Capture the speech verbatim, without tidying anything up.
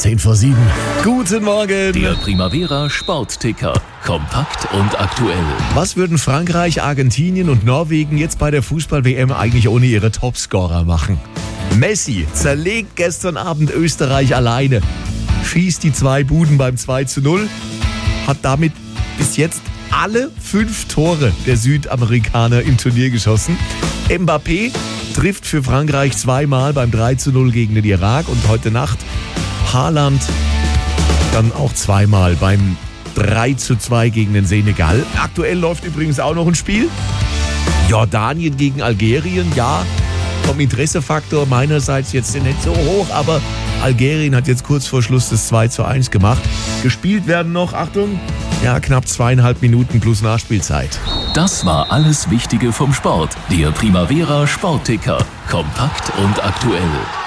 zehn vor sieben. Guten Morgen. Der Primavera Sportticker. Kompakt und aktuell. Was würden Frankreich, Argentinien und Norwegen jetzt bei der Fußball-W M eigentlich ohne ihre Topscorer machen? Messi zerlegt gestern Abend Österreich alleine. Schießt die zwei Buden beim zwei zu null. Hat damit bis jetzt alle fünf Tore der Südamerikaner im Turnier geschossen. Mbappé trifft für Frankreich zweimal beim drei zu null gegen den Irak. Und heute Nacht Haaland dann auch zweimal beim drei zu zwei gegen den Senegal. Aktuell läuft übrigens auch noch ein Spiel. Jordanien gegen Algerien. Ja, vom Interessefaktor meinerseits jetzt nicht so hoch, aber Algerien hat jetzt kurz vor Schluss das zwei zu eins gemacht. Gespielt werden noch, Achtung, ja, knapp zweieinhalb Minuten plus Nachspielzeit. Das war alles Wichtige vom Sport. Der Primavera Sportticker. Kompakt und aktuell.